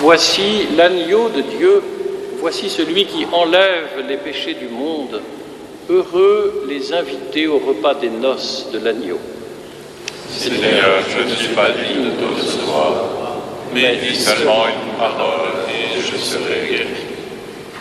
Voici l'agneau de Dieu, voici celui qui enlève les péchés du monde. Heureux les invités au repas des noces de l'agneau. Seigneur, je ne suis pas digne de te recevoir, mais dis seulement une parole et je serai guéri.